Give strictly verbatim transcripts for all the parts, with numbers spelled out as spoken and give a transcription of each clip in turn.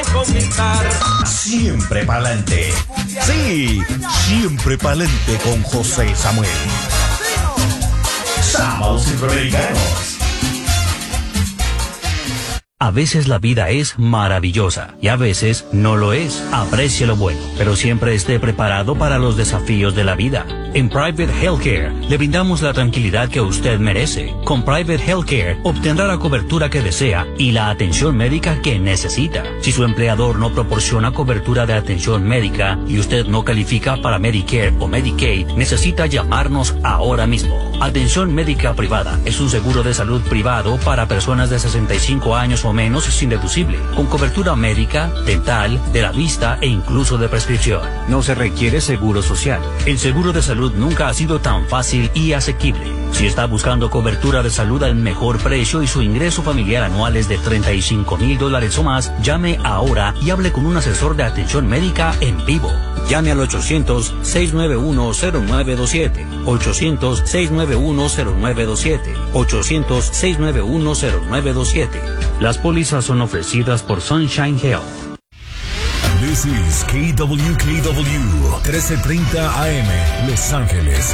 Siempre pa'lante. Sí, siempre pa'lante con José Samuel. Somos centroamericanos. A veces la vida es maravillosa y a veces no lo es. Aprecie lo bueno, pero siempre esté preparado para los desafíos de la vida. En Private Healthcare le brindamos la tranquilidad que usted merece. Con Private Healthcare obtendrá la cobertura que desea y la atención médica que necesita. Si su empleador no proporciona cobertura de atención médica y usted no califica para Medicare o Medicaid, necesita llamarnos ahora mismo. Atención médica privada es un seguro de salud privado para personas de sesenta y cinco años o menos sin deducible, con cobertura médica, dental, de la vista e incluso de prescripción. No se requiere seguro social. El seguro de salud nunca ha sido tan fácil y asequible. Si está buscando cobertura de salud al mejor precio y su ingreso familiar anual es de treinta y cinco mil dólares o más, llame ahora y hable con un asesor de atención médica en vivo. Llame al ochocientos, seis nueve uno, cero nueve dos siete, ochocientos, seis nueve uno, cero nueve dos siete, ochocientos, seis nueve uno, cero nueve dos siete. Las pólizas son ofrecidas por Sunshine Health. This is K W K W, trece treinta A M, Los Ángeles.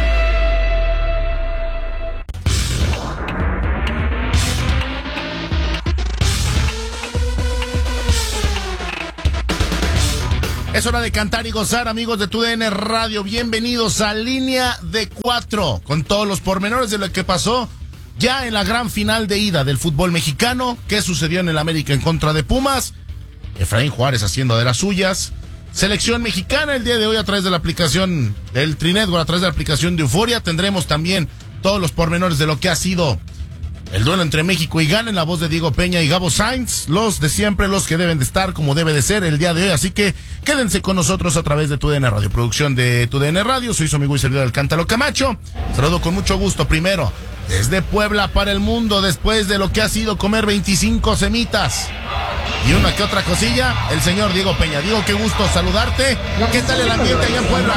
Es hora de cantar y gozar, amigos de Tu D N Radio. Bienvenidos a Línea de Cuatro, con todos los pormenores de lo que pasó ya en la gran final de ida del fútbol mexicano. ¿Qué sucedió en el América en contra de Pumas? Efraín Juárez haciendo de las suyas. Selección mexicana el día de hoy a través de la aplicación del Trinetwork, a través de la aplicación de Euforia. Tendremos también todos los pormenores de lo que ha sido el duelo entre México y Ghana en la voz de Diego Peña y Gabo Sainz, los de siempre, los que deben de estar como debe de ser el día de hoy. Así que quédense con nosotros a través de Tu D N Radio, producción de Tu D N Radio. Soy su amigo y servidor Alcántalo Camacho. Saludo con mucho gusto primero desde Puebla para el mundo, después de lo que ha sido comer veinticinco semitas y una que otra cosilla, el señor Diego Peña. Diego, qué gusto saludarte. ¿Qué tal el ambiente allá en Puebla?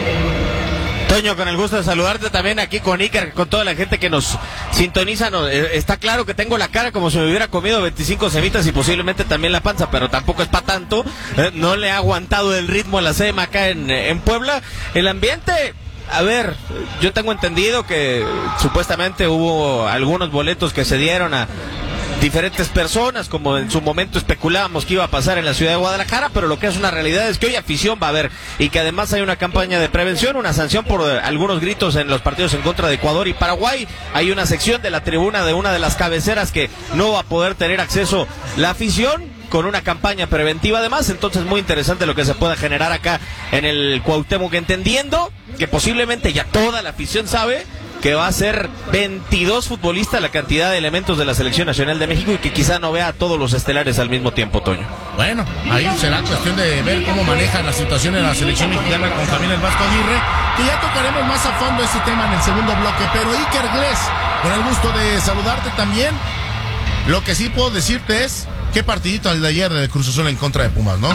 Toño, con el gusto de saludarte también aquí con Iker, con toda la gente que nos sintoniza. No, eh, está claro que tengo la cara como si me hubiera comido veinticinco semitas y posiblemente también la panza, pero tampoco es para tanto. Eh, no le ha aguantado el ritmo a la S E M acá en, en Puebla. El ambiente, a ver, yo tengo entendido que supuestamente hubo algunos boletos que se dieron a diferentes personas, como en su momento especulábamos que iba a pasar en la ciudad de Guadalajara, pero lo que es una realidad es que hoy afición va a haber y que además hay una campaña de prevención, una sanción por eh, algunos gritos en los partidos en contra de Ecuador y Paraguay. Hay una sección de la tribuna de una de las cabeceras que no va a poder tener acceso la afición, con una campaña preventiva además. Entonces muy interesante lo que se pueda generar acá en el Cuauhtémoc, entendiendo que posiblemente ya toda la afición sabe que va a ser veintidós futbolistas la cantidad de elementos de la Selección Nacional de México y que quizá no vea a todos los estelares al mismo tiempo, Toño. Bueno, ahí será cuestión de ver cómo maneja la situación en la Selección Mexicana con Javier El Vasco Aguirre, que ya tocaremos más a fondo ese tema en el segundo bloque. Pero Iker Glés, con el gusto de saludarte también. Lo que sí puedo decirte es, qué partidito el de ayer de Cruz Azul en contra de Pumas, ¿no?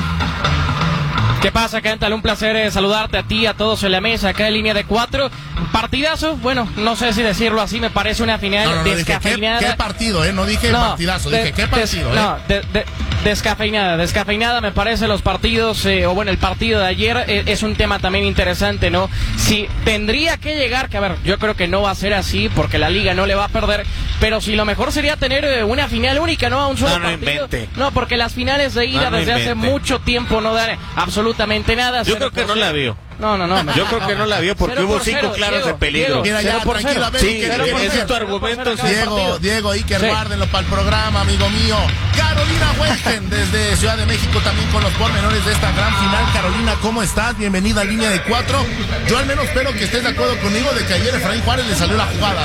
¿Qué pasa, Cántalo? Un placer eh, saludarte a ti, a todos en la mesa, acá en Línea de Cuatro. Partidazo, bueno, no sé si decirlo así, me parece una final no, no, no, descafeinada. Dije, ¿qué, ¿Qué partido, eh? No dije no, partidazo, de, dije, ¿qué partido, des, eh? No, de, de, descafeinada, descafeinada me parece los partidos, eh, o bueno, el partido de ayer eh, es un tema también interesante, ¿no? Si tendría que llegar, que a ver, yo creo que no va a ser así, porque la liga no le va a perder, pero si lo mejor sería tener eh, una final única, ¿no? A un solo no, no partido. Invente. No, porque las finales de ida no, no desde invente. hace mucho tiempo no dan absolutamente nada. Yo creo que no la vio. No, no, no. Yo creo que no la vio porque hubo cinco cero, claros Diego, de peligro. Diego, Mira, ya, tranquilo, a ver, sí, Iker, Iker, ese Iker. es tu argumento. Diego, Diego, Iker, sí. Guárdenlo para el programa, amigo mío. Carolina Huesten, desde Ciudad de México, también con los pormenores de esta gran final. Carolina, ¿cómo estás? Bienvenida a Línea de Cuatro. Yo al menos espero que estés de acuerdo conmigo de que ayer Efraín Juárez le salió la jugada,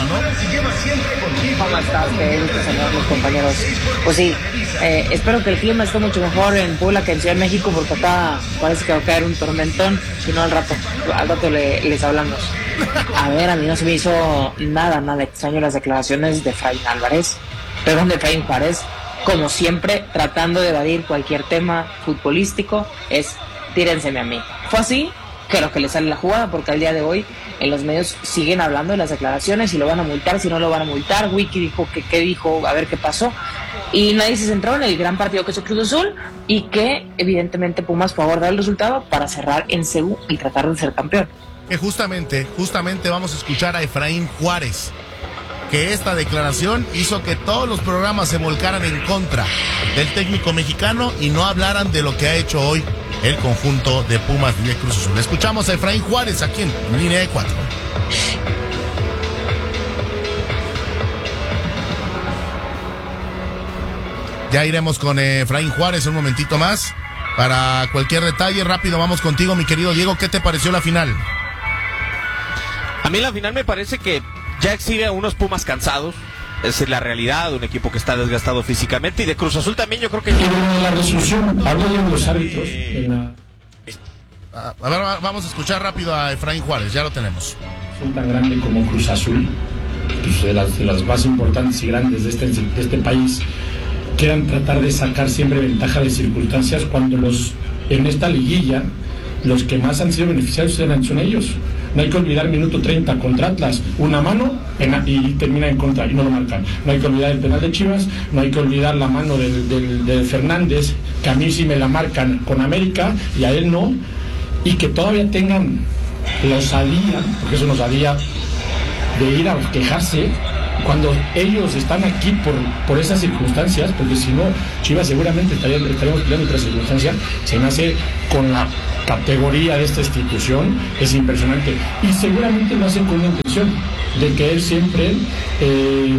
¿no? ¿Cómo estás? Qué gusto saludar los compañeros. Pues sí, eh, espero que el clima esté mucho mejor en Puebla que en Ciudad de México, porque acá parece que va a caer un tormentón, si no al rato, al rato le, les hablamos. A ver, a mí no se me hizo nada, nada extraño las declaraciones de Efraín Álvarez, perdón, de Efraín Juárez, como siempre, tratando de evadir cualquier tema futbolístico, es tírenseme a mí. Fue así, creo que le sale la jugada, porque al día de hoy en los medios siguen hablando de las declaraciones, si lo van a multar, si no lo van a multar. Wiki dijo que qué dijo, a ver qué pasó. Y nadie se centró en el gran partido que es el Cruz Azul y que evidentemente Pumas fue a guardar el resultado para cerrar en C U y tratar de ser campeón. Que justamente, justamente vamos a escuchar a Efraín Juárez, que esta declaración hizo que todos los programas se volcaran en contra del técnico mexicano y no hablaran de lo que ha hecho hoy el conjunto de Pumas de Cruz Azul. Escuchamos a Efraín Juárez aquí en Línea de Cuatro. Ya iremos con Efraín Juárez un momentito más. Para cualquier detalle, rápido vamos contigo, mi querido Diego. ¿Qué te pareció la final? A mí la final me parece que ya exhibe a unos Pumas cansados. Esa es la realidad de un equipo que está desgastado físicamente. Y de Cruz Azul también yo creo que... La resolución, hablo de los árbitros. De la... A ver, vamos a escuchar rápido a Efraín Juárez, ya lo tenemos. Son tan grande como Cruz Azul, pues de, las, de las más importantes y grandes de este, de este país, quieran tratar de sacar siempre ventaja de circunstancias cuando los en esta liguilla los que más han sido beneficiados son ellos. No hay que olvidar minuto treinta contra Atlas, una mano en, y termina en contra y no lo marcan. No hay que olvidar el penal de Chivas, no hay que olvidar la mano del, del, del Fernández, que a mí sí me la marcan con América y a él no, y que todavía tengan la osadía, porque eso nos osadía, de ir a quejarse cuando ellos están aquí por, por esas circunstancias, porque si no, Chivas seguramente estaría, estaríamos peleando otras circunstancias. Se nace con la categoría de esta institución, es impresionante, y seguramente lo hacen con una intención de querer siempre eh,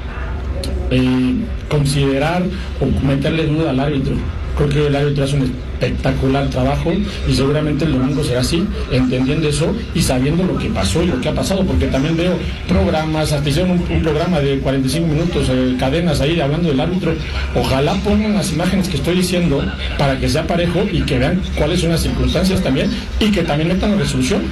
eh, considerar o meterle duda al árbitro. Creo que el árbitro hace un espectacular trabajo y seguramente el domingo será así, entendiendo eso y sabiendo lo que pasó y lo que ha pasado, porque también veo programas, hasta hicieron un, un programa de cuarenta y cinco minutos, eh, cadenas ahí hablando del árbitro. Ojalá pongan las imágenes que estoy diciendo para que sea parejo y que vean cuáles son las circunstancias también y que también metan la resolución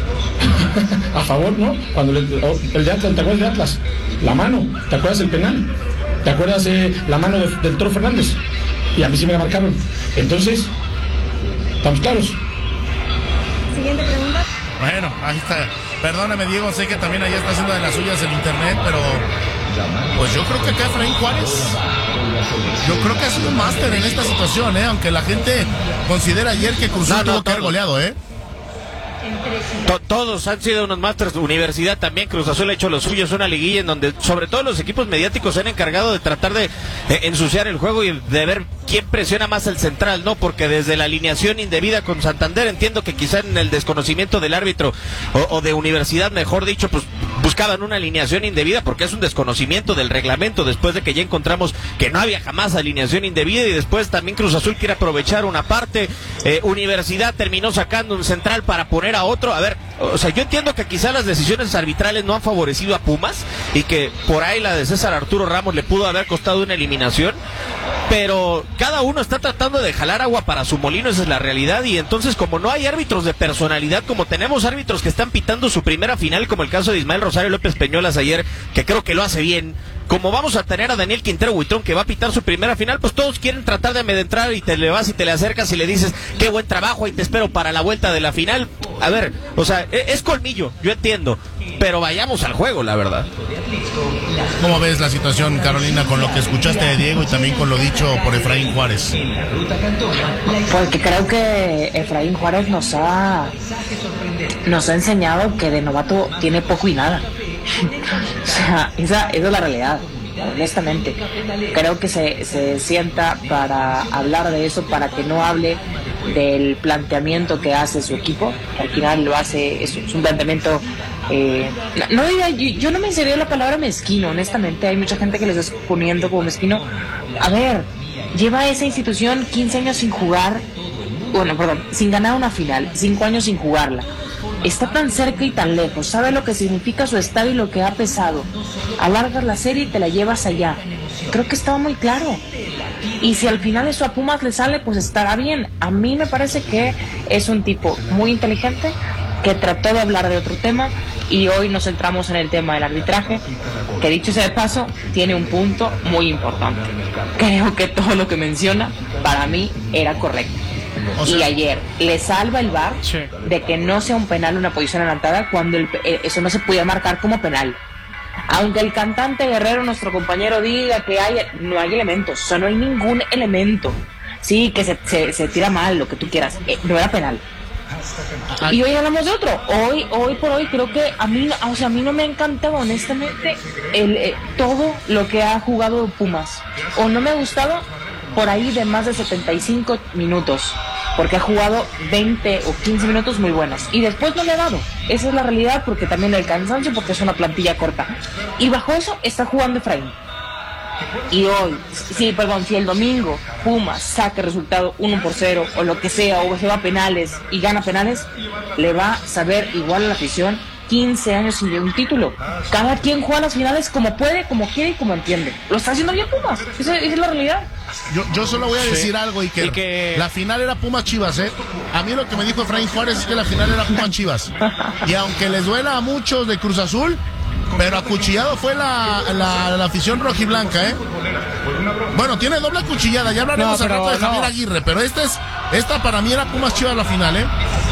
a favor, ¿no? Cuando le, oh, el de Atlas, ¿te acuerdas de Atlas? La mano, ¿te acuerdas del penal? ¿Te acuerdas de la mano de, del Toro Fernández? Y a mí sí me la marcaron. Entonces, ¿estamos claros? Siguiente pregunta. Bueno, ahí está. Perdóname, Diego, sé que también allá está haciendo de las suyas el internet, pero pues yo creo que acá Efraín Juárez, yo creo que ha sido un máster en esta situación, ¿eh? Aunque la gente considera ayer que Cruz Azul no, no, tuvo que haber goleado, ¿eh? To- todos han sido unos masters. Universidad también, Cruz Azul ha hecho lo suyo. Es una liguilla en donde sobre todo los equipos mediáticos se han encargado de tratar de eh, ensuciar el juego y de ver quién presiona más el central, ¿no? Porque desde la alineación indebida con Santander, entiendo que quizá en el desconocimiento del árbitro o, o de Universidad, mejor dicho, pues buscaban una alineación indebida porque es un desconocimiento del reglamento, después de que ya encontramos que no había jamás alineación indebida. Y después también Cruz Azul quiere aprovechar una parte. eh, Universidad terminó sacando un central para poner a otro. A ver, o sea, yo entiendo que quizá las decisiones arbitrales no han favorecido a Pumas y que por ahí la de César Arturo Ramos le pudo haber costado una eliminación, pero cada uno está tratando de jalar agua para su molino, esa es la realidad. Y entonces, como no hay árbitros de personalidad, como tenemos árbitros que están pitando su primera final, como el caso de Ismael Rosario López Peñolas ayer, que creo que lo hace bien, como vamos a tener a Daniel Quintero Huitrón que va a pitar su primera final, pues todos quieren tratar de amedrentar y te le vas y te le acercas y le dices qué buen trabajo y te espero para la vuelta de la final. A ver, o sea, es colmillo, yo entiendo, pero vayamos al juego, la verdad. ¿Cómo ves la situación, Carolina, con lo que escuchaste de Diego y también con lo dicho por Efraín Juárez? Pues que creo que Efraín Juárez nos ha nos ha enseñado que de novato tiene poco y nada. O sea, esa, esa es la realidad, honestamente. Creo que se, se sienta para hablar de eso, para que no hable del planteamiento que hace su equipo. Al final lo hace, es, es un planteamiento, eh, no, no diría, yo, yo no me sería la palabra mezquino, honestamente. Hay mucha gente que les está poniendo como mezquino. A ver, lleva esa institución quince años sin jugar, bueno, perdón, sin ganar una final, cinco años sin jugarla. Está tan cerca y tan lejos, sabe lo que significa su estadio y lo que ha pesado. Alargas la serie y te la llevas allá. Creo que estaba muy claro. Y si al final eso a Pumas le sale, pues estará bien. A mí me parece que es un tipo muy inteligente, que trató de hablar de otro tema, y hoy nos centramos en el tema del arbitraje, que dicho sea de paso, tiene un punto muy importante. Creo que todo lo que menciona, para mí, era correcto. O sea, y ayer le salva el V A R Sí. de que no sea un penal una posición adelantada cuando el, eh, eso no se podía marcar como penal. Aunque el cantante Guerrero, nuestro compañero, diga que hay, no hay elementos, o sea, no hay ningún elemento. Sí, que se, se, se tira mal, lo que tú quieras, eh, no era penal. Y hoy hablamos de otro. Hoy, hoy por hoy creo que a mí, o sea, a mí no me ha encantado honestamente el, eh, todo lo que ha jugado Pumas. O no me ha gustado por ahí de más de setenta y cinco minutos, porque ha jugado veinte o quince minutos muy buenos y después no le ha dado. Esa es la realidad, porque también el cansancio, porque es una plantilla corta. Y bajo eso está jugando Efraín. Y hoy, sí, perdón, si el domingo Pumas saca el resultado uno por cero o lo que sea, o se va a penales y gana penales, le va a saber igual a la afición quince años sin un título. Cada quien juega las finales como puede, como quiere y como entiende. Lo está haciendo bien Pumas, esa, esa es la realidad. Yo, yo solo voy a Sí. decir algo, Iker. Y que- La final era Pumas Chivas, ¿eh? A mí lo que me dijo Efraín Juárez es que la final era Pumas Chivas. Y aunque les duela a muchos de Cruz Azul, pero acuchillado fue la, la, la afición rojiblanca, ¿eh? Bueno, tiene doble acuchillada, ya hablaremos No, al pero rato de Javier no. Aguirre, pero esta es, esta para mí era Pumas Chivas la final, ¿eh?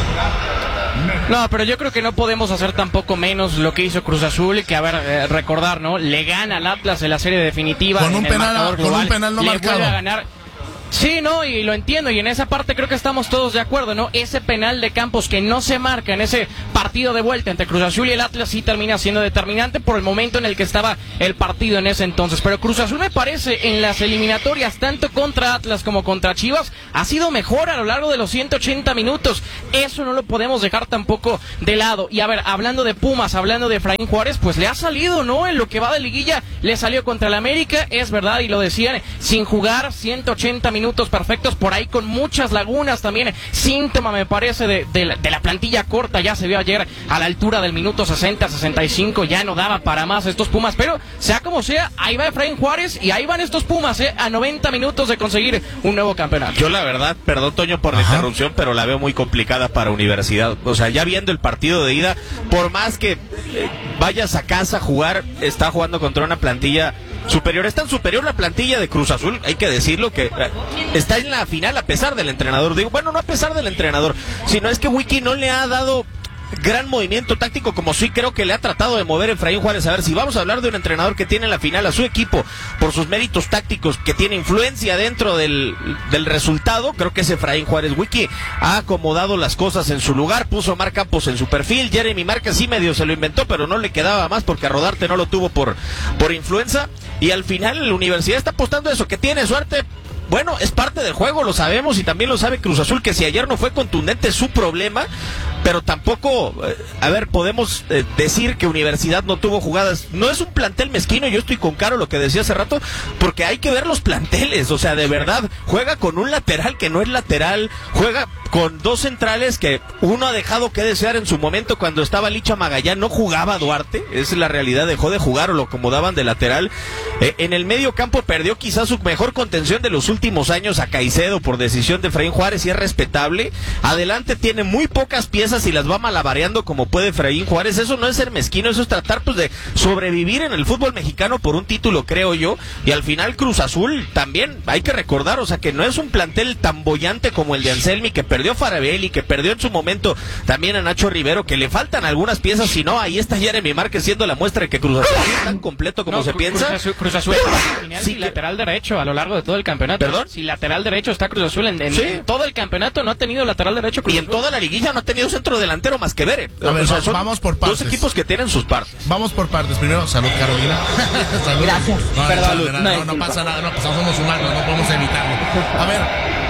No, pero yo creo que no podemos hacer tampoco menos lo que hizo Cruz Azul, que a ver, eh, recordar, ¿no? Le gana al Atlas en la serie definitiva. Con en un el penal- marcador con un global, penal no le marcado. vuelve a ganar. Sí, no, y lo entiendo, y en esa parte creo que estamos todos de acuerdo, ¿no? Ese penal de Campos que no se marca en ese partido de vuelta entre Cruz Azul y el Atlas sí termina siendo determinante por el momento en el que estaba el partido en ese entonces. Pero Cruz Azul, me parece, en las eliminatorias, tanto contra Atlas como contra Chivas, ha sido mejor a lo largo de los ciento ochenta minutos. Eso no lo podemos dejar tampoco de lado. Y a ver, hablando de Pumas, hablando de Efraín Juárez, pues le ha salido, ¿no? En lo que va de liguilla, le salió contra el América, es verdad, y lo decían, sin jugar ciento ochenta minutos perfectos, por ahí con muchas lagunas también, síntoma me parece de, de, la, de la plantilla corta. Ya se vio ayer a la altura del minuto sesenta, sesenta y cinco, ya no daba para más estos Pumas, pero sea como sea, ahí va Efraín Juárez y ahí van estos Pumas, ¿eh? A noventa minutos de conseguir un nuevo campeonato. Yo la verdad, perdón Toño por la Ajá. interrupción, pero la veo muy complicada para Universidad. O sea, ya viendo el partido de ida, por más que eh, vayas a casa a jugar, está jugando contra una plantilla superior. Es tan superior la plantilla de Cruz Azul, hay que decirlo, que eh, está en la final a pesar del entrenador. Digo, bueno, no a pesar del entrenador, sino es que Wiki no le ha dado gran movimiento táctico como sí creo que le ha tratado de mover Efraín Juárez. A ver, si vamos a hablar de un entrenador que tiene en la final a su equipo por sus méritos tácticos, que tiene influencia dentro del, del resultado, creo que es Efraín Juárez. Wiki ha acomodado las cosas en su lugar, puso a Omar Campos en su perfil, Jeremy Márquez sí medio se lo inventó, pero no le quedaba más porque a Rodarte no lo tuvo por, por influenza, y al final la Universidad está apostando a eso, que tiene suerte. Bueno, es parte del juego, lo sabemos, y también lo sabe Cruz Azul, que si ayer no fue contundente es su problema, pero tampoco, eh, a ver, podemos eh, decir que Universidad no tuvo jugadas. No es un plantel mezquino, yo estoy con Caro lo que decía hace rato, porque hay que ver los planteles, o sea, de verdad, juega con un lateral que no es lateral, juega con dos centrales que uno ha dejado que desear en su momento cuando estaba Licha Magallán, no jugaba Duarte, esa es la realidad, dejó de jugar o lo acomodaban de lateral. Eh, en el medio campo perdió quizás su mejor contención de los últimos años a Caicedo por decisión de Efraín Juárez, y es respetable. Adelante tiene muy pocas piezas y las va malabareando como puede Efraín Juárez. Eso no es ser mezquino, eso es tratar pues de sobrevivir en el fútbol mexicano por un título, creo yo. Y al final Cruz Azul también hay que recordar, o sea, que no es un plantel tan bollante como el de Anselmi, que perdió Farabelli, que perdió en su momento también a Nacho Rivero, que le faltan algunas piezas. Si no, ahí está Jeremy Márquez siendo la muestra de que Cruz Azul es tan completo como No, se Cru- piensa. Cruz Azul, Cruz Azul está al final Sí, sin que- lateral derecho a lo largo de todo el campeonato. ¿Perdón? Si lateral derecho está Cruz Azul en, en- Sí. en todo el campeonato, no ha tenido lateral derecho Cruz Y en Azul. toda la liguilla no ha tenido centro delantero más que Bere. A ver, O sea, va- son vamos por dos partes. equipos que tienen sus partes. Vamos por partes. Primero, salud, Carolina. Salud. Gracias. No, Perdón. salud, no, No, no, no disculpa. pasa nada, no, pues somos humanos, no podemos evitarlo. A ver,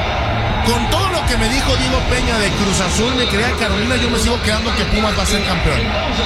con todo lo que me dijo Diego Peña de Cruz Azul, mi querida Carolina, yo me sigo quedando que Pumas va a ser campeón.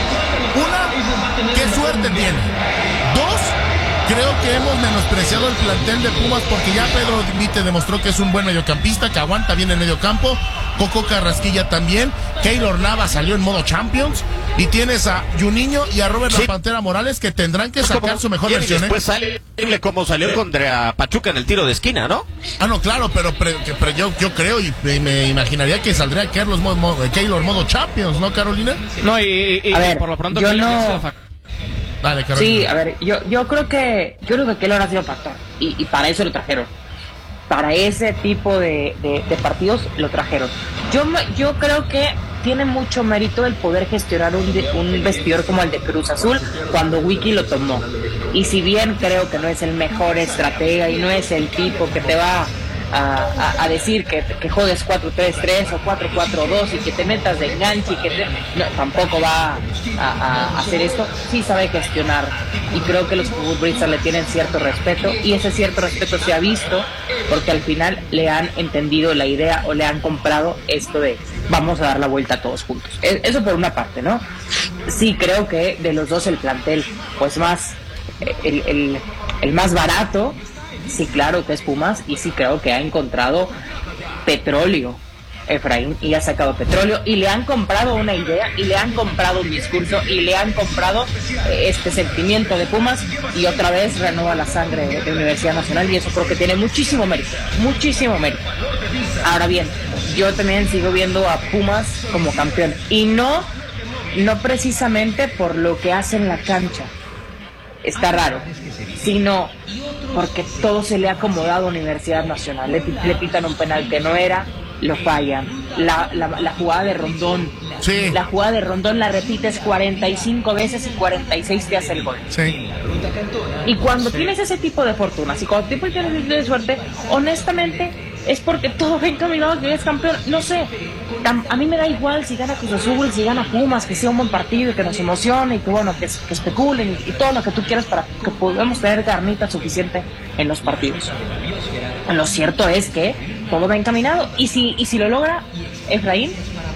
Una, qué suerte tiene. Dos, creo que hemos menospreciado el plantel de Pumas porque ya Pedro Vite demostró que es un buen mediocampista, que aguanta bien el mediocampo. Coco Carrasquilla también. Keylor Navas salió en modo Champions. Y tienes a Juninho y a Robert Sí. La Pantera Morales, que tendrán que sacar su mejor Y versión, ¿eh? después sale como salió contra Pachuca en el tiro de esquina, ¿no? Ah, no, claro, pero, pre- que- pero yo, yo creo y me, me imaginaría que saldría Keylor modo, modo, Keylor modo Champions, ¿no, Carolina? No, y, y- A y ver, por lo pronto yo Keylor no- ya se fa- Dale, Carolina. Sí, a ver, yo, yo creo que yo creo que Keylor ha sido factor y, y para eso lo trajeron. para ese tipo de, de, de partidos lo trajeron. Yo, yo creo que tiene mucho mérito el poder gestionar un, un vestidor como el de Cruz Azul cuando Wiki lo tomó. Y si bien creo que no es el mejor estratega y no es el tipo que te va a, a, a decir que, que juegues cuatro tres tres o cuatro cuatro dos y que te metas de enganche y que te, no, tampoco va a, a, a hacer esto, sí sabe gestionar. Y creo que los futbolistas le tienen cierto respeto y ese cierto respeto se ha visto porque al final le han entendido la idea o le han comprado esto de vamos a dar la vuelta todos juntos. Eso por una parte, ¿no? Sí creo que de los dos el plantel pues más el, el, el más barato, sí claro que es Pumas y sí creo que ha encontrado petróleo Efraín y ha sacado petróleo y le han comprado una idea y le han comprado un discurso y le han comprado eh, este sentimiento de Pumas y otra vez renueva la sangre de, de Universidad Nacional y eso creo que tiene muchísimo mérito, muchísimo mérito. Ahora bien, yo también sigo viendo a Pumas como campeón y no, no precisamente por lo que hace en la cancha, está raro, sino porque todo se le ha acomodado a Universidad Nacional, le, le pitan un penal que no era, lo fallan, la, la, la jugada de Rondón, sí. la jugada de Rondón la repites cuarenta y cinco veces y cuarenta y seis te hace el gol. Sí. Y cuando tienes ese tipo de fortunas y cuando tienes ese tipo de suerte, honestamente es porque todo va encaminado a que eres campeón. No sé, a mí me da igual si gana Cruz Azul, si gana Pumas, que sea un buen partido y que nos emocione y que bueno, que, que especulen y, y todo lo que tú quieras para que podamos tener carnita suficiente en los partidos. Lo cierto es que todo va encaminado y si, y si lo logra Efraín,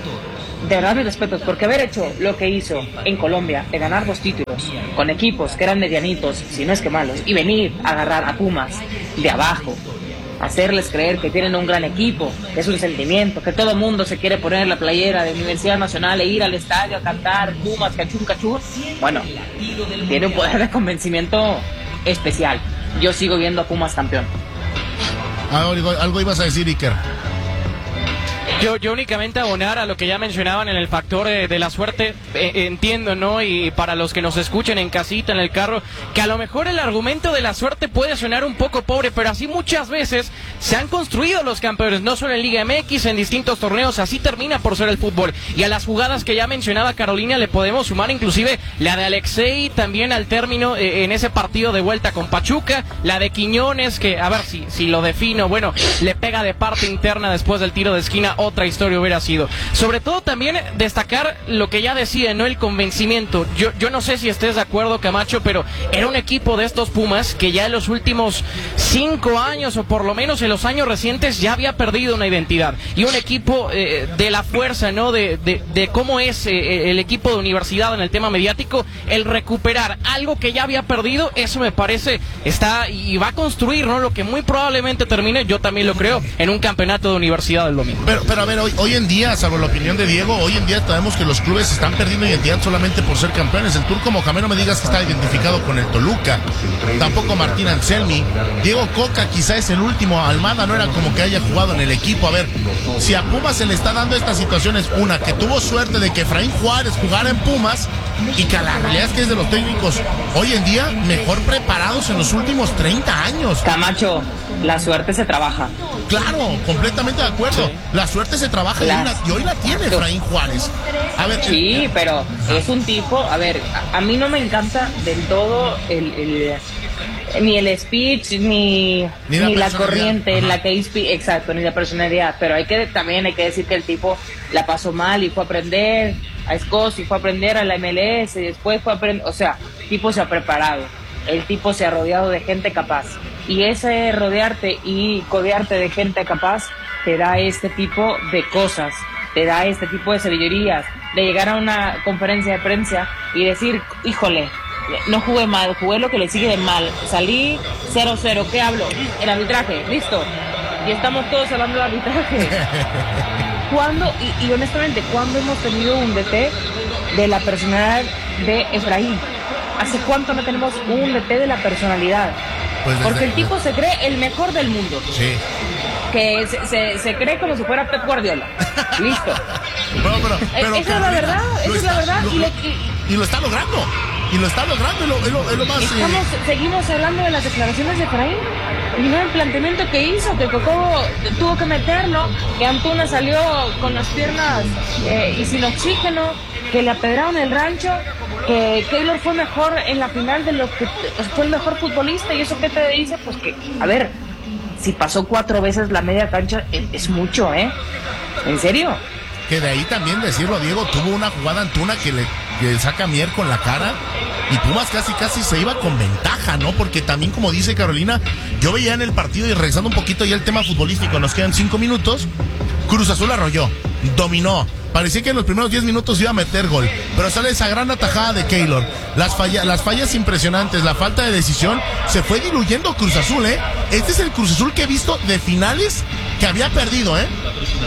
de verdad mis respetos, porque haber hecho lo que hizo en Colombia, de ganar dos títulos con equipos que eran medianitos, si no es que malos, y venir a agarrar a Pumas de abajo, hacerles creer que tienen un gran equipo, que es un sentimiento, que todo mundo se quiere poner la playera de Universidad Nacional e ir al estadio a cantar Pumas, cachún, cachún, bueno, tiene un poder de convencimiento especial. Yo sigo viendo a Pumas campeón. Algo, algo ibas a decir, Iker. Yo, yo únicamente abonar a lo que ya mencionaban en el factor de, de la suerte, eh, entiendo, ¿no? Y para los que nos escuchen en casita, en el carro, que a lo mejor el argumento de la suerte puede sonar un poco pobre, pero así muchas veces se han construido los campeones, no solo en Liga M X, en distintos torneos, así termina por ser el fútbol. Y a las jugadas que ya mencionaba Carolina le podemos sumar inclusive la de Alexei, también al término eh, en ese partido de vuelta con Pachuca, la de Quiñones, que a ver si, si lo defino, bueno, le pega de parte interna después del tiro de esquina, otra historia hubiera sido. Sobre todo también destacar lo que ya decía, ¿no? El convencimiento. Yo, yo no sé si estés de acuerdo, Camacho, pero era un equipo de estos Pumas que ya en los últimos cinco años, o por lo menos en los años recientes, ya había perdido una identidad. Y un equipo eh, de la fuerza, ¿no? De, de, de cómo es eh, el equipo de Universidad en el tema mediático, el recuperar algo que ya había perdido, eso me parece está y va a construir, ¿no? Lo que muy probablemente termine, yo también lo creo, en un campeonato de Universidad del domingo. Pero, pero a ver, hoy, hoy en día, salvo la opinión de Diego, hoy en día sabemos que los clubes están perdiendo identidad solamente por ser campeones. El Turco Mohamed, no me digas que está identificado con el Toluca, tampoco Martín Anselmi, Diego Coca quizá es el último, Almada no era como que haya jugado en el equipo. A ver, si a Pumas se le está dando estas situaciones, una, que tuvo suerte de que Efraín Juárez jugara en Pumas, y que la realidad es que es de los técnicos hoy en día mejor preparados en los últimos treinta años. Camacho, la suerte se trabaja. Claro, completamente de acuerdo. Sí. La suerte se trabaja la... y, la, y hoy la tiene Efraín Juárez. A ver, sí, el... pero es un tipo, a ver, a, a mí no me encanta del todo el, el ni el speech ni, ni, la, ni la corriente en la que inspi... exacto, ni la personalidad, pero hay que también hay que decir que el tipo la pasó mal y fue a aprender a Escocia y fue a aprender a la M L S y después fue a aprender, o sea, el tipo se ha preparado, el tipo se ha rodeado de gente capaz y ese rodearte y codearte de gente capaz te da este tipo de cosas, te da este tipo de sabidurías, de llegar a una conferencia de prensa y decir, híjole, no jugué mal, jugué lo que le sigue de mal, salí cero cero, ¿qué hablo? El arbitraje, listo, y estamos todos hablando del arbitraje. ¿Cuándo, y, y honestamente, cuándo hemos tenido un D T de la personalidad de Efraín? ¿Hace cuánto no tenemos un D T de la personalidad? Pues desde... Porque el tipo se cree el mejor del mundo. Sí. Que se, se, se cree como si fuera Pep Guardiola. Listo. Bueno, pero, pero, esa es la verdad, esa es la verdad. Lo, y, le, y, y lo está logrando. Y lo está logrando, es lo, es lo, es lo más... Estamos, eh... seguimos hablando de las declaraciones de Efraín. Y no el planteamiento que hizo, que Cocobo tuvo que meterlo, que Antuna salió con las piernas eh, y sin oxígeno, que le apedraron el rancho, que Keylor fue mejor en la final de lo que fue el mejor futbolista. ¿Y eso qué te dice? Pues que, a ver, si pasó cuatro veces la media cancha, es, es mucho, ¿eh? ¿En serio? Que de ahí también decirlo, Diego, tuvo una jugada Antuna que le que saca Mier con la cara y Pumas casi casi se iba con ventaja, ¿no? Porque también, como dice Carolina, yo veía en el partido, y regresando un poquito ya el tema futbolístico, nos quedan cinco minutos, Cruz Azul arrolló, dominó, parecía que en los primeros diez minutos iba a meter gol, pero sale esa gran atajada de Keylor, las, falla, las fallas impresionantes, la falta de decisión, se fue diluyendo Cruz Azul, ¿eh? Este es el Cruz Azul que he visto de finales que había perdido, ¿eh?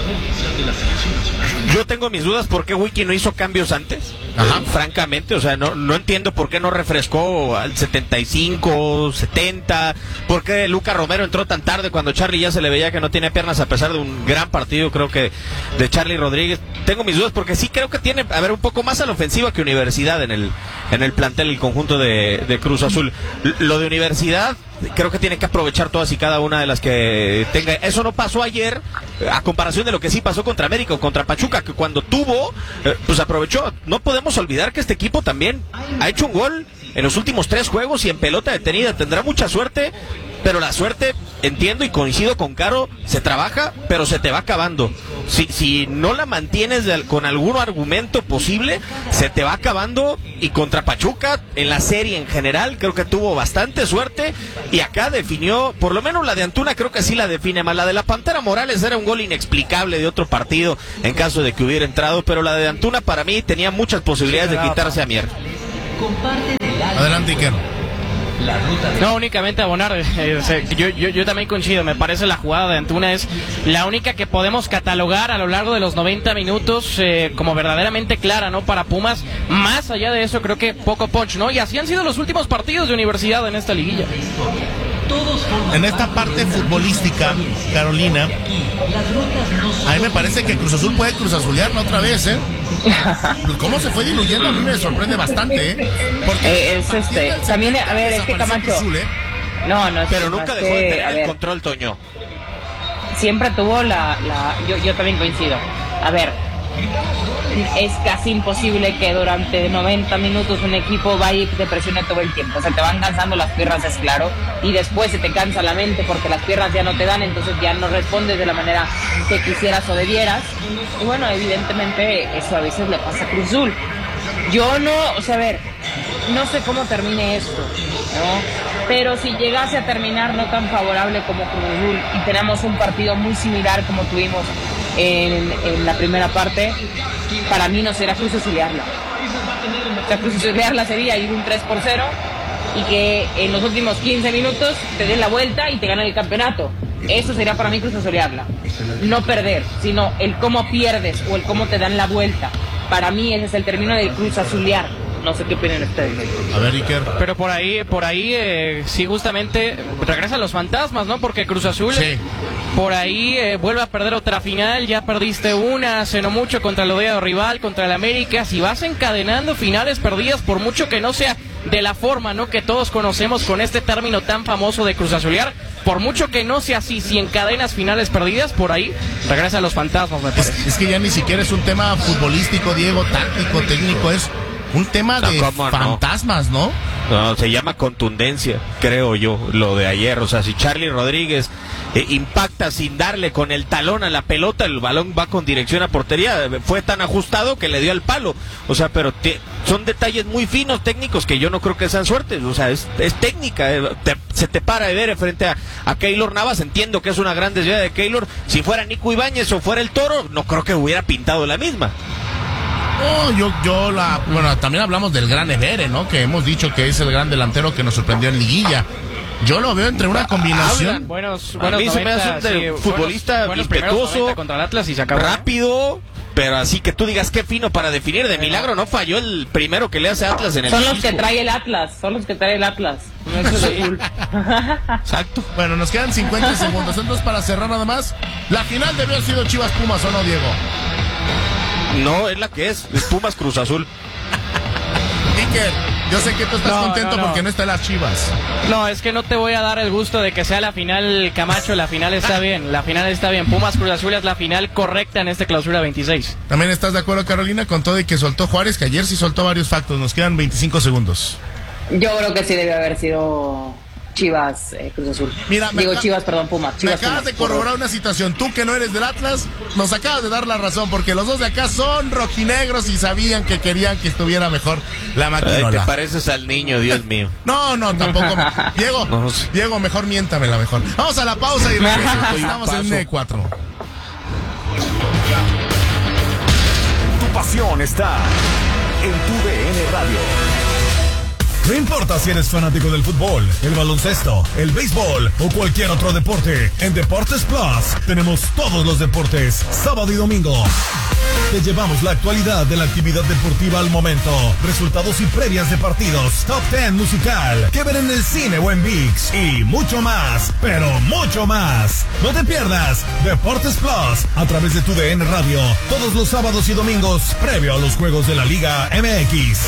Yo tengo mis dudas por qué Wiki no hizo cambios antes. Ajá. Francamente, o sea, no, no entiendo por qué no refrescó al setenta y cinco, setenta, por qué Luca Romero entró tan tarde cuando Charlie ya se le veía que no tiene piernas a pesar de un gran partido, creo que de Charlie Rodríguez. Tengo mis dudas porque sí creo que tiene, a ver, un poco más a la ofensiva que Universidad en el en el plantel, el conjunto de, de Cruz Azul. Lo de Universidad creo que tiene que aprovechar todas y cada una de las que tenga. Eso no pasó ayer, a comparación de lo que sí pasó contra América o contra Pachuca, que cuando tuvo, pues aprovechó. No podemos olvidar que este equipo también ha hecho un gol en los últimos tres juegos y en pelota detenida. Tendrá mucha suerte, pero la suerte, entiendo y coincido con Caro, se trabaja, pero se te va acabando. Si, si no la mantienes de, con algún argumento posible, se te va acabando. Y contra Pachuca, en la serie en general, creo que tuvo bastante suerte. Y acá definió, por lo menos la de Antuna, creo que sí la define más. La de la Pantera Morales era un gol inexplicable de otro partido, en caso de que hubiera entrado. Pero la de Antuna, para mí, tenía muchas posibilidades de quitarse a Mier. Adelante, Iker. No, únicamente abonar, eh, yo, yo, yo también coincido, me parece la jugada de Antuna es la única que podemos catalogar a lo largo de los noventa minutos eh, como verdaderamente clara, ¿no? Para Pumas, más allá de eso creo que poco punch, ¿no? Y así han sido los últimos partidos de Universidad en esta liguilla. En esta parte futbolística, Carolina, a mí me parece que Cruz Azul puede Cruz Azulearla otra vez, ¿eh? ¿Cómo se fue diluyendo? A mí me sorprende bastante, ¿eh? Porque eh, es este, también, a ver, es que Camacho... Azul, ¿eh? No, no es Pero nunca dejó de tener el control, Toño. Siempre tuvo la... la yo, yo también coincido. A ver, es casi imposible que durante noventa minutos un equipo vaya y te presione todo el tiempo. O sea, te van cansando las piernas, es claro, y después se te cansa la mente porque las piernas ya no te dan, entonces ya no respondes de la manera que quisieras o debieras. Y bueno, evidentemente eso a veces le pasa a Cruz Azul. Yo no, o sea, a ver, no sé cómo termine esto, ¿no? Pero si llegase a terminar no tan favorable como Cruz Azul y tenemos un partido muy similar como tuvimos en, en la primera parte, para mí no será Cruz Azulearla. O sea, Cruz Azulearla sería ir un tres por cero y que en los últimos quince minutos te den la vuelta y te ganen el campeonato. Eso sería para mí Cruz Azulearla. No perder, sino el cómo pierdes o el cómo te dan la vuelta. Para mí ese es el término de Cruz Azulear. No sé qué opinan ustedes. A ver, Iker. Pero por ahí, por ahí, eh, sí, justamente regresan los fantasmas, ¿no? Porque Cruz Azul, sí, por ahí eh, vuelve a perder otra final. Ya perdiste una hace no mucho contra el odiado rival, contra el América. Si vas encadenando finales perdidas, por mucho que no sea de la forma, ¿no?, que todos conocemos con este término tan famoso de Cruz Azulear, por mucho que no sea así, si encadenas finales perdidas, por ahí regresan los fantasmas, me parece. Es, es que ya ni siquiera es un tema futbolístico, Diego, táctico, técnico, es un tema de no, fantasmas, ¿no? ¿no? No, se llama contundencia, creo yo, lo de ayer. O sea, si Charlie Rodríguez eh, impacta sin darle con el talón a la pelota, el balón va con dirección a portería. Fue tan ajustado que le dio al palo. O sea, pero te, son detalles muy finos, técnicos, que yo no creo que sean suertes. O sea, es, es técnica. Eh, te, se te para de ver frente a, a Keylor Navas. Entiendo que es una gran desviada de Keylor. Si fuera Nico Ibáñez o fuera el Toro, no creo que hubiera pintado la misma. Oh, yo, yo la, bueno, también hablamos del gran Evere, ¿no? Que hemos dicho que es el gran delantero que nos sorprendió en liguilla. Yo lo veo entre una combinación. Buenos, a buenos mí se me hace un sí, futbolista buenos, buenos impetuoso, contra el Atlas y se acabó, rápido, pero así que tú digas qué fino para definir. De milagro no falló el primero que le hace Atlas en el Son los disco. que trae el Atlas, son los que trae el Atlas. No es Sí. cool. Exacto. Bueno, nos quedan cincuenta segundos. Entonces, para cerrar nada más, la final debió haber sido Chivas Pumas, ¿o no, Diego? No, es la que es, es Pumas Cruz Azul. Iker. Yo sé que tú estás No, contento no, no. porque no están las Chivas. No, es que no te voy a dar el gusto de que sea la final, Camacho. La final está bien, la final está bien. Pumas Cruz Azul es la final correcta en este clausura veintiséis. ¿También estás de acuerdo, Carolina, con todo y que soltó Juárez, que ayer sí soltó varios factos? Nos quedan veinticinco segundos. Yo creo que sí debe haber sido Chivas, eh, Cruz Azul. Mira, me Digo acá- Chivas, perdón, Pumas. Me Chivas, acabas Pumas, de corroborar una situación. Tú que no eres del Atlas, nos acabas de dar la razón, porque los dos de acá son rojinegros y sabían que querían que estuviera mejor la Ay, maquinola. te pareces al niño, Dios mío. No, no, tampoco. Diego, No sé. Diego, mejor miéntamela mejor. Vamos a la pausa y regresamos. Estoy Estamos en paso. E cuatro. Tu pasión está en tu D N Radio. No importa si eres fanático del fútbol, el baloncesto, el béisbol o cualquier otro deporte, en Deportes Plus tenemos todos los deportes, sábado y domingo. Te llevamos la actualidad de la actividad deportiva al momento, resultados y previas de partidos, top diez musical, que ver en el cine o en ViX y mucho más, pero mucho más. No te pierdas Deportes Plus a través de tu D N Radio, todos los sábados y domingos, previo a los juegos de la Liga M X.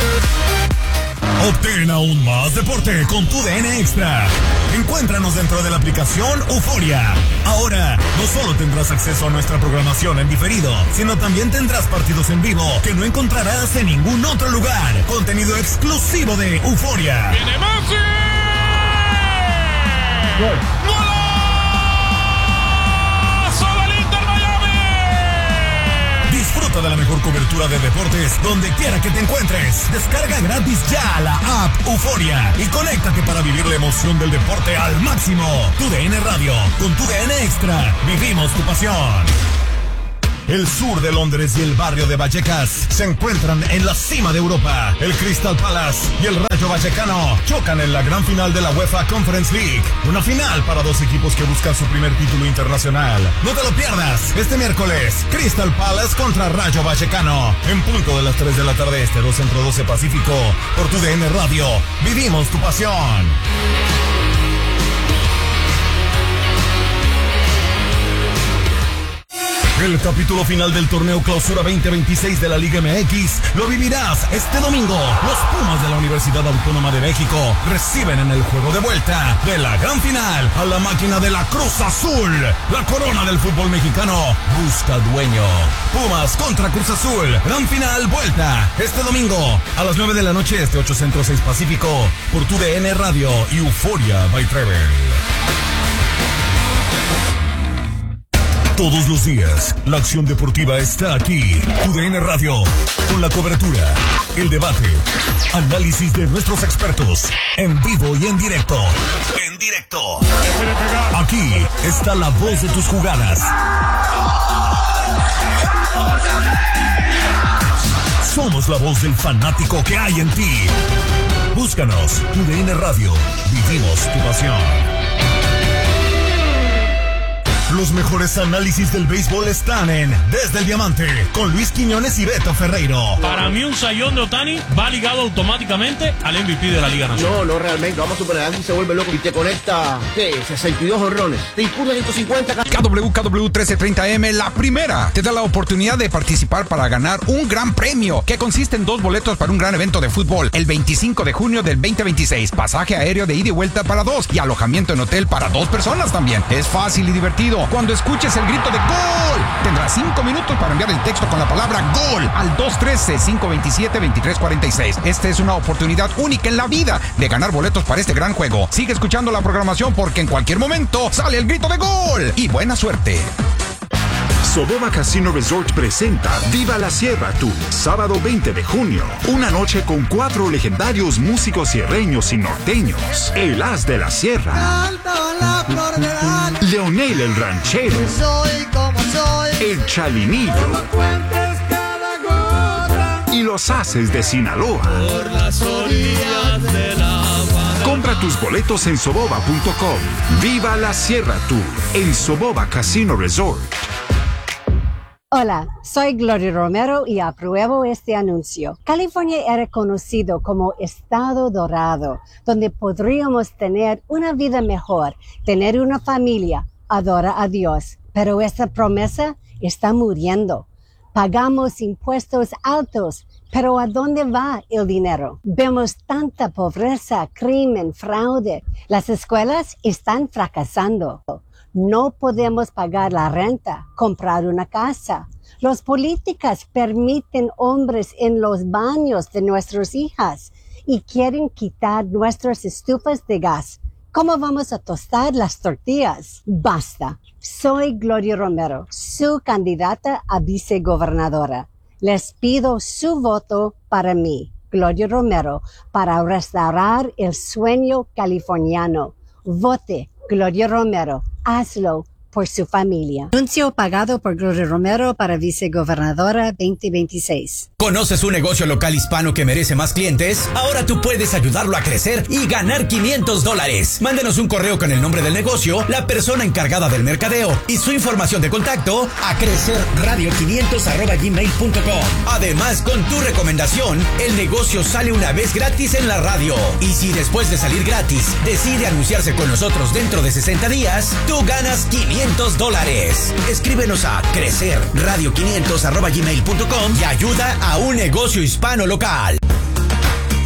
Obtén aún más deporte con tu D N Extra. Encuéntranos dentro de la aplicación Euforia. Ahora, no solo tendrás acceso a nuestra programación en diferido, sino también tendrás partidos en vivo que no encontrarás en ningún otro lugar. Contenido exclusivo de Euforia. ¡Viene Messi! Gol. ¡Golazo del Inter Miami! Disfruta de la mejor cobertura de deportes donde quiera que te encuentres. Descarga gratis ya la app Euforia y conéctate para vivir la emoción del deporte al máximo. Tu D N Radio, con tu D N Extra, vivimos tu pasión. El sur de Londres y el barrio de Vallecas se encuentran en la cima de Europa. El Crystal Palace y el Rayo Vallecano chocan en la gran final de la UEFA Conference League. Una final para dos equipos que buscan su primer título internacional. No te lo pierdas. Este miércoles, Crystal Palace contra Rayo Vallecano. En punto de las tres de la tarde este, dos Centro, doce Pacífico. Por tu D N Radio. Vivimos tu pasión. El capítulo final del torneo Clausura veinte veintiséis de la Liga M X lo vivirás este domingo. Los Pumas de la Universidad Autónoma de México reciben en el juego de vuelta de la gran final a la máquina de la Cruz Azul. La corona del fútbol mexicano busca dueño. Pumas contra Cruz Azul. Gran final, vuelta. Este domingo a las nueve de la noche, este ocho Centro, seis Pacífico. Por tu D N Radio y Euforia by Travel. Todos los días, la acción deportiva está aquí. Tu D N Radio, con la cobertura, el debate, análisis de nuestros expertos, en vivo y en directo. En directo. Aquí está la voz de tus jugadas. Somos la voz del fanático que hay en ti. Búscanos, Tu D N Radio, vivimos tu pasión. Los mejores análisis del béisbol están en Desde el Diamante, con Luis Quiñones y Beto Ferreiro. Para mí un sayón de Ohtani va ligado automáticamente al M V P de la Liga Nacional. No, no realmente. Vamos a suponer, alguien se vuelve loco y te conecta, ¿qué? sesenta y dos honrones. Te impulsa ciento cincuenta. K W K W trece treinta M, la primera, te da la oportunidad de participar para ganar un gran premio que consiste en dos boletos para un gran evento de fútbol el veinticinco de junio del veinte veintiséis, pasaje aéreo de ida y vuelta para dos y alojamiento en hotel para dos personas también. Es fácil y divertido. Cuando escuches el grito de ¡Gol! Tendrás cinco minutos para enviar el texto con la palabra ¡Gol! al dos uno tres, cinco dos siete, dos tres cuatro seis. Esta es una oportunidad única en la vida de ganar boletos para este gran juego. Sigue escuchando la programación porque en cualquier momento sale el grito de ¡Gol! Y buena suerte. Soboba Casino Resort presenta Viva la Sierra Tour, sábado veinte de junio. Una noche con cuatro legendarios músicos sierreños y norteños. El As de la Sierra, Leonel el Ranchero, Soy como soy. El Chalinillo y los Haces de Sinaloa. Por las orillas del agua. Compra tus boletos en soboba punto com. Viva la Sierra Tour en Soboba Casino Resort. Hola, soy Gloria Romero y apruebo este anuncio. California es reconocido como Estado Dorado, donde podríamos tener una vida mejor, tener una familia, adorar a Dios. Pero esta promesa está muriendo. Pagamos impuestos altos, Pero ¿a dónde va el dinero? Vemos tanta pobreza, crimen, fraude. Las escuelas están fracasando. No podemos pagar la renta, comprar una casa. Los políticos permiten hombres en los baños de nuestras hijas y quieren quitar nuestras estufas de gas. ¿Cómo vamos a tostar las tortillas? Basta. Soy Gloria Romero, su candidata a vicegobernadora. Les pido su voto para mí, Gloria Romero, para restaurar el sueño californiano. Vote, Gloria Romero. Hazlo por su familia. Anuncio pagado por Gloria Romero para vicegobernadora veinte veintiséis. ¿Conoces un negocio local hispano que merece más clientes? Ahora tú puedes ayudarlo a crecer y ganar quinientos dólares. Mándenos un correo con el nombre del negocio, la persona encargada del mercadeo y su información de contacto a crecerradio quinientos arroba gmail punto com. Además, con tu recomendación, el negocio sale una vez gratis en la radio. Y si después de salir gratis decide anunciarse con nosotros dentro de sesenta días, tú ganas quinientos dólares. Escríbenos a crecerradio quinientos arroba gmail punto com y ayuda a un negocio hispano local.